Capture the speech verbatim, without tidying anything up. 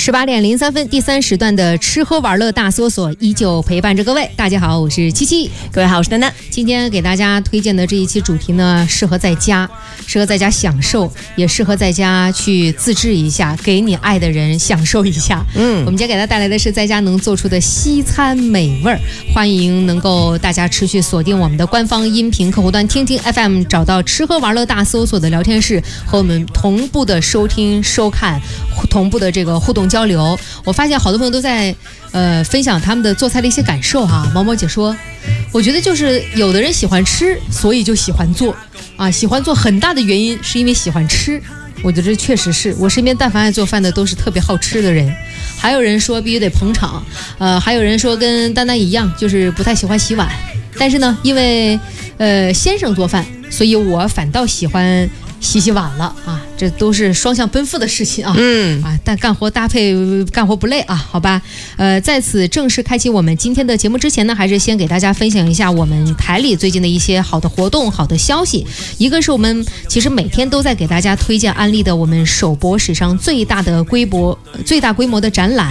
十八点零三分，第三时段的吃喝玩乐大搜索依旧陪伴着各位。大家好，我是七七。 各位好，我是丹丹。 今天给大家推荐的这一期主题呢，适合在家，适合在家享受，也适合在家去自制一下，给你爱的人享受一下。嗯，我们今天给大家带来的是在家能做出的西餐美味儿。欢迎能够大家持续锁定我们的官方音频客户端听听 F M， 找到吃喝玩乐大搜索的聊天室，和我们同步的收听收看，同步的这个互动交流。我发现好多朋友都在呃分享他们的做菜的一些感受哈。毛毛姐说，我觉得就是有的人喜欢吃，所以就喜欢做啊，喜欢做很大的原因是因为喜欢吃。我觉得这确实是我身边但凡爱做饭的都是特别好吃的人。还有人说必须得捧场，呃，还有人说跟丹丹一样，就是不太喜欢洗碗。但是呢，因为呃先生做饭，所以我反倒喜欢洗洗碗了啊，这都是双向奔赴的事情啊。嗯啊，但干活搭配干活不累啊，好吧。呃，在此正式开启我们今天的节目之前呢，还是先给大家分享一下我们台里最近的一些好的活动、好的消息。一个是我们其实每天都在给大家推荐安利的我们首博史上最大的规模、最大规模的展览